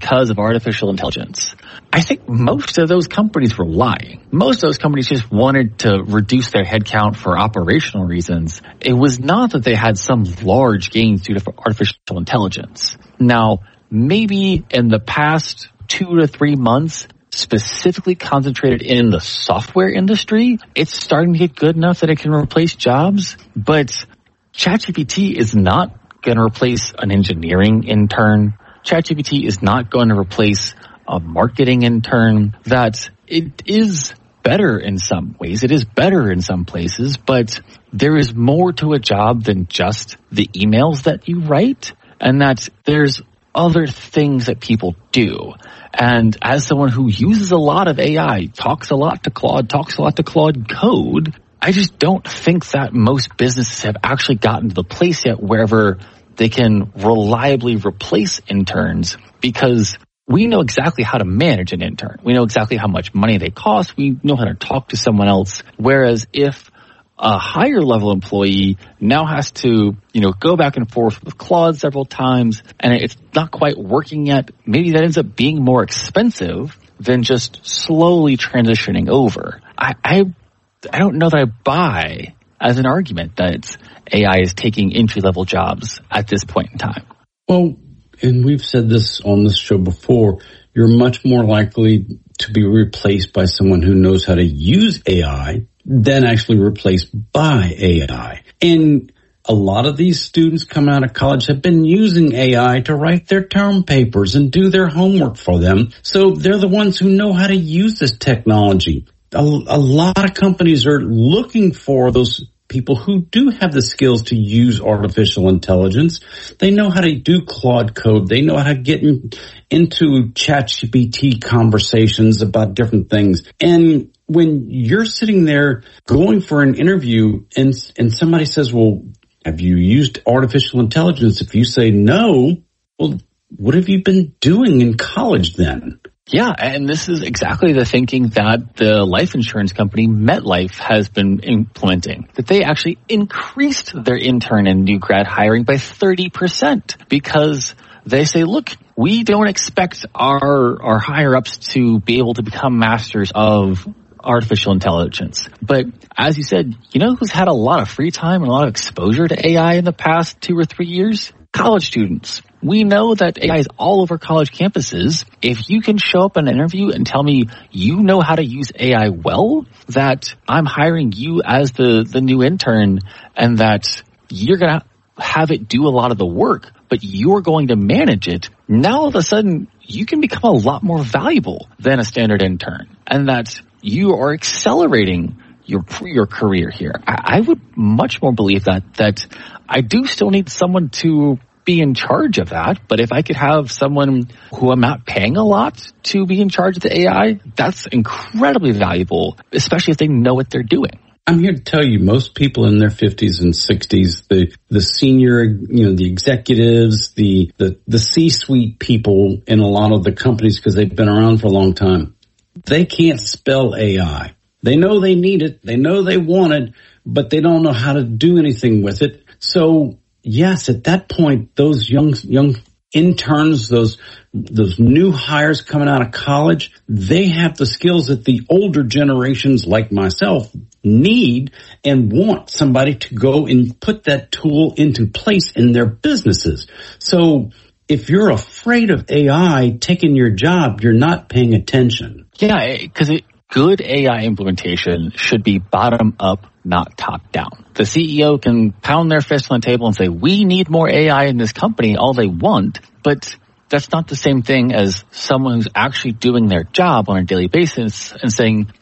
because of artificial intelligence. I think most of those companies were lying. Most of those companies just wanted to reduce their headcount for operational reasons. It was not that they had some large gains due to artificial intelligence. Now, maybe in the past 2 to 3 months, specifically concentrated in the software industry, it's starting to get good enough that it can replace jobs. But ChatGPT is not going to replace an engineering intern. ChatGPT is not going to replace a marketing intern. That it is better in some ways. It is better in some places, but there is more to a job than just the emails that you write, and that there's other things that people do. And as someone who uses a lot of AI, talks a lot to Claude Code, I just don't think that most businesses have actually gotten to the place yet wherever they can reliably replace interns, because we know exactly how to manage an intern. We know exactly how much money they cost. We know how to talk to someone else. Whereas if a higher level employee now has to, go back and forth with Claude several times and it's not quite working yet, maybe that ends up being more expensive than just slowly transitioning over. I don't know that I buy as an argument that AI is taking entry-level jobs at this point in time. Well, and we've said this on this show before, you're much more likely to be replaced by someone who knows how to use AI than actually replaced by AI. And a lot of these students coming out of college have been using AI to write their term papers and do their homework for them. So they're the ones who know how to use this technology. A lot of companies are looking for those people who do have the skills to use artificial intelligence. They know how to do Claude Code. They know how to get into ChatGPT conversations about different things. And when you're sitting there going for an interview and somebody says, well, have you used artificial intelligence? If you say no, well, what have you been doing in college then? Yeah, and this is exactly the thinking that the life insurance company MetLife has been implementing, that they actually increased their intern and new grad hiring by 30% because they say, look, we don't expect our higher-ups to be able to become masters of artificial intelligence. But as you said, who's had a lot of free time and a lot of exposure to AI in the past 2 or 3 years? College students. We know that AI is all over college campuses. If you can show up in an interview and tell me you know how to use AI well, that I'm hiring you as the new intern and that you're going to have it do a lot of the work, but you're going to manage it, now all of a sudden you can become a lot more valuable than a standard intern, and that you are accelerating your career here. I would much more believe that I do still need someone to be in charge of that, but if I could have someone who I'm not paying a lot to be in charge of the AI, that's incredibly valuable, especially if they know what they're doing. I'm here to tell you, most people in their 50s and 60s, the senior, the executives, the C-suite people in a lot of the companies, because they've been around for a long time, they can't spell AI. They know they need it. They know they want it, but they don't know how to do anything with it. So yes, at that point, those young interns, those new hires coming out of college, they have the skills that the older generations like myself need and want somebody to go and put that tool into place in their businesses. So if you're afraid of AI taking your job, you're not paying attention. Yeah, because good AI implementation should be bottom up, not top down. The CEO can pound their fist on the table and say, we need more AI in this company all they want, but that's not the same thing as someone who's actually doing their job on a daily basis and saying,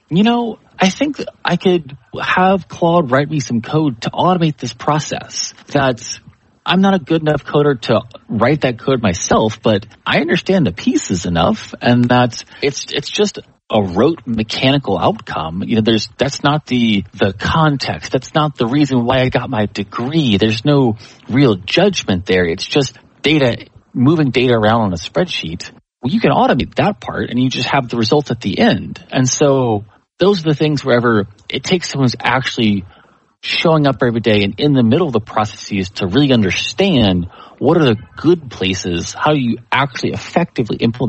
I think that I could have Claude write me some code to automate this process. That I'm not a good enough coder to write that code myself, but I understand the pieces enough, and that it's just a rote mechanical outcome. That's not the context. That's not the reason why I got my degree. There's no real judgment there. It's just moving data around on a spreadsheet. Well, you can automate that part and you just have the results at the end. And so those are the things wherever it takes someone who's actually showing up every day and in the middle of the processes to really understand what are the good places, how do you actually effectively implement